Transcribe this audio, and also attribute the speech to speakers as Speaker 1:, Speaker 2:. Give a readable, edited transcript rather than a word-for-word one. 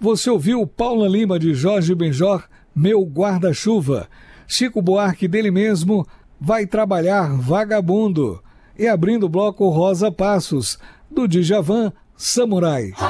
Speaker 1: Você ouviu Paula Lima de Jorge Benjor, Meu Guarda-Chuva. Chico Buarque dele mesmo, Vai Trabalhar Vagabundo. E abrindo o bloco Rosa Passos, do Djavan, Samurai.